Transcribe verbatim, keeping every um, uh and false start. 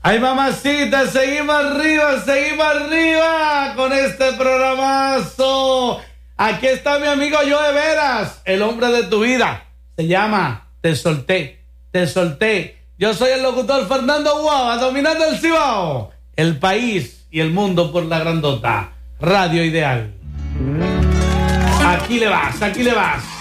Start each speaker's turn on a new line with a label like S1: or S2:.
S1: Ay, mamacita, seguimos arriba, seguimos arriba con este programazo. Aquí está mi amigo Joe Veras, el hombre de tu vida. Se llama Te Solté, Te Solté. Yo soy el locutor Fernando Guava, dominando el Cibao, el país y el mundo por la grandota. Radio Ideal. Aquí le vas, aquí le vas.